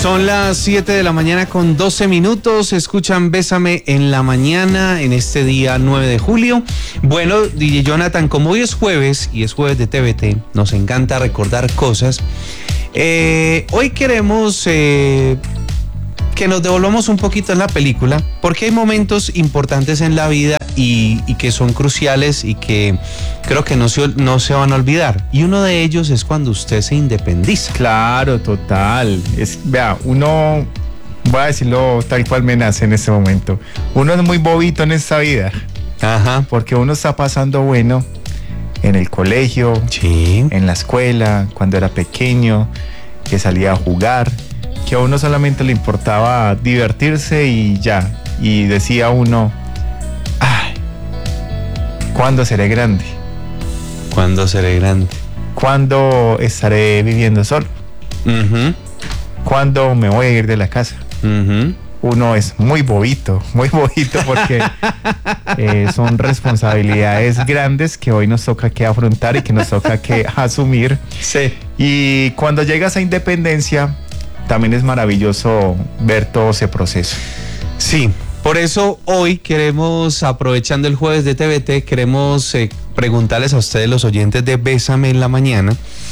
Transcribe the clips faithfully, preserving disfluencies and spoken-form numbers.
Son las siete de la mañana con doce minutos. Escuchan Bésame en la mañana en este día nueve de julio. Bueno, D J Jonathan, como hoy es jueves y es jueves de T V T, nos encanta recordar cosas. Eh, hoy queremos eh, que nos devolvamos un poquito en la película, porque hay momentos importantes en la vida y, y que son cruciales y que creo que no se, no se van a olvidar. Y uno de ellos es cuando usted se independiza. Claro, total. Es, vea, uno, voy a decirlo tal cual me nace en este momento, uno es muy bobito en esta vida. Ajá. Porque uno está pasando bueno en el colegio, sí, en la escuela, cuando era pequeño, que salía a jugar, que a uno solamente le importaba divertirse y ya. Y decía uno, ay, ¿cuándo seré grande? ¿Cuándo seré grande? ¿Cuándo estaré viviendo solo? Uh-huh. ¿Cuándo me voy a ir de la casa? Uh-huh. Uno es muy bobito, muy bobito porque eh, son responsabilidades grandes que hoy nos toca que afrontar y que nos toca que asumir. Sí. Y cuando llega esa independencia, también es maravilloso ver todo ese proceso. Sí, por eso hoy queremos, aprovechando el jueves de T V T, queremos eh, preguntarles a ustedes, los oyentes de Bésame en la mañana,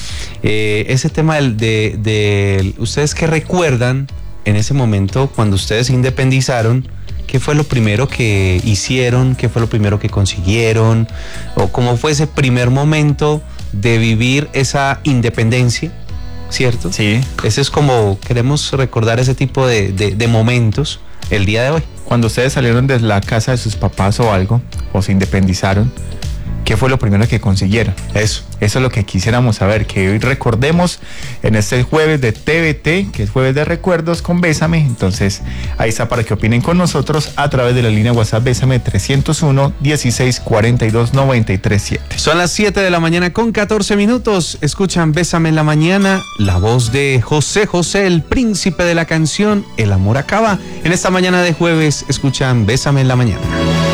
eh, ese tema de, de, de, ¿ustedes qué recuerdan en ese momento cuando ustedes se independizaron? ¿Qué fue lo primero que hicieron? ¿Qué fue lo primero que consiguieron? ¿O cómo fue ese primer momento de vivir esa independencia? ¿Cierto? Sí. Ese es como, queremos recordar ese tipo de, de, de momentos el día de hoy. Cuando ustedes salieron de la casa de sus papás o algo, o se independizaron, ¿qué fue lo primero que consiguieron? Eso. Eso es lo que quisiéramos saber, que hoy recordemos en este jueves de T V T, que es jueves de recuerdos con Bésame. Entonces, ahí está para que opinen con nosotros a través de la línea WhatsApp Bésame trescientos uno, dieciséis, cuarenta y dos, noventa y tres, siete. Son las siete de la mañana con catorce minutos. Escuchan Bésame en la mañana, la voz de José José, el príncipe de la canción El amor acaba. En esta mañana de jueves, escuchan Bésame en la mañana.